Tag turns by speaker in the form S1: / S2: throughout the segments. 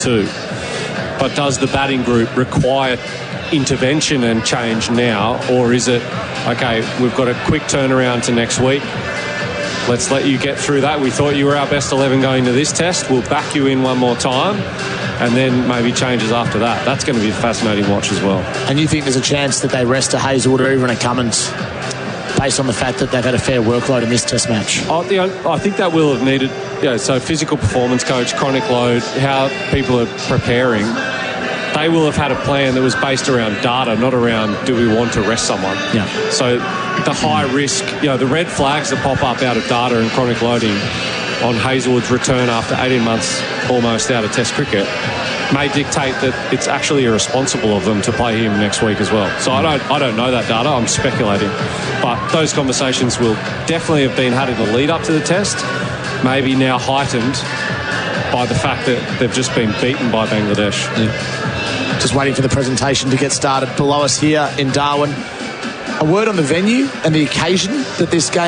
S1: too. But does the batting group require intervention and change now, or is it, okay, we've got a quick turnaround to next week, let's let you get through that, we thought you were our best 11 going to this test, we'll back you in one more time, and then maybe changes after that. That's going to be a fascinating watch as well.
S2: And you think there's a chance that they rest a Hazelwood or even a Cummins based on the fact that they've had a fair workload in this test match?
S1: I think that will have needed, so physical performance coach, chronic load, how people are preparing. They will have had a plan that was based around data, not around do we want to rest someone.
S2: Yeah.
S1: So the high risk, the red flags that pop up out of data and chronic loading on Hazelwood's return after 18 months almost out of Test cricket may dictate that it's actually irresponsible of them to play him next week as well. So I don't know that data, I'm speculating. But those conversations will definitely have been had in the lead up to the test, maybe now heightened by the fact that they've just been beaten by Bangladesh.
S2: Yeah. Just waiting for the presentation to get started below us here in Darwin. A word on the venue and the occasion that this game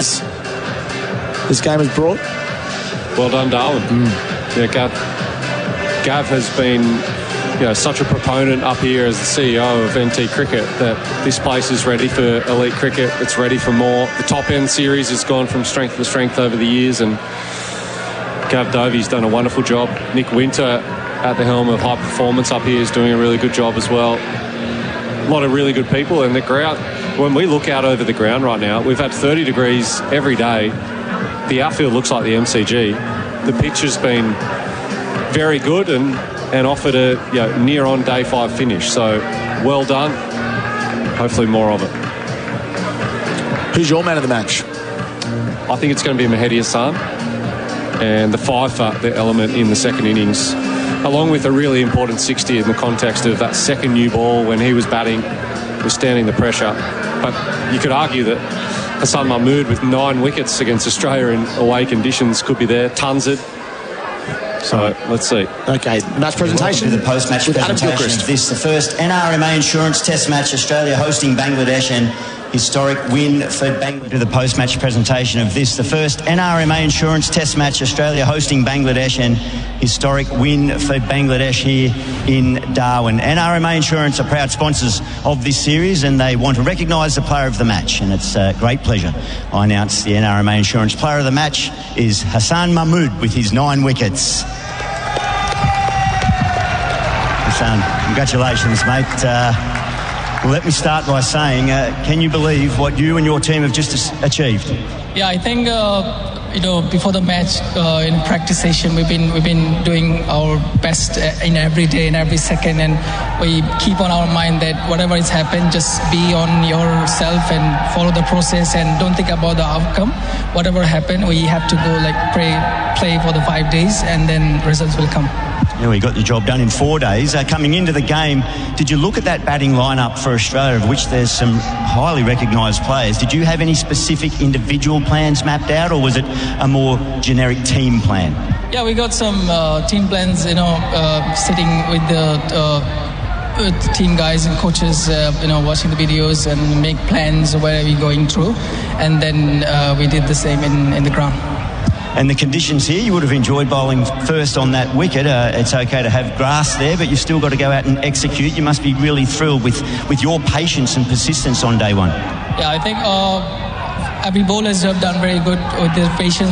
S2: has brought.
S1: Well done, Darwin. Yeah, Gav has been such a proponent up here as the CEO of NT Cricket that this place is ready for elite cricket. It's ready for more. The top end series has gone from strength to strength over the years, and Gav Dovey's done a wonderful job. Nick Winter at the helm of high performance up here is doing a really good job as well. A lot of really good people in the ground. When we look out over the ground right now, we've had 30 degrees every day. The outfield looks like the MCG. The pitch has been very good and offered a near on day 5 finish. So well done. Hopefully more of it.
S2: Who's your man of the match?
S1: I think it's going to be Mahedi Hassan, and the 5 for the element in the second innings, along with a really important 60 in the context of that second new ball when he was batting, withstanding the pressure. But you could argue that Hassan Mahmood with 9 wickets against Australia in away conditions could be there. Tunsid. So let's see.
S2: Okay, match presentation.
S3: To the post-match presentation of this, the first NRMA Insurance Test match, Australia hosting Bangladesh, and historic win for Bangladesh. To the post-match presentation of this, the first NRMA Insurance Test match, Australia hosting Bangladesh, and historic win for Bangladesh here in Darwin. NRMA Insurance are proud sponsors of this series, and they want to recognise the player of the match, and it's a great pleasure. I announce the NRMA Insurance player of the match is Hassan Mahmood with his 9 wickets. Hassan, congratulations, mate. Let me start by saying, can you believe what you and your team have just achieved?
S4: Yeah, I think before the match, in practice session, we've been doing our best in every day, in every second, and we keep on our mind that whatever has happened, just be on yourself and follow the process and don't think about the outcome. Whatever happened, we have to go play for the 5 days, and then results will come.
S3: Yeah, we got the job done in 4 days. Coming into the game, did you look at that batting lineup for Australia, of which there's some highly recognised players? Did you have any specific individual plans mapped out, or was it a more generic team plan?
S4: Yeah, we got some team plans, sitting with the team guys and coaches, watching the videos and make plans where we're going through. And then we did the same in the ground.
S3: And the conditions here, you would have enjoyed bowling first on that wicket. It's okay to have grass there, but you've still got to go out and execute. You must be really thrilled with your patience and persistence on day 1.
S4: Yeah, I think every bowlers have done very good with their patience.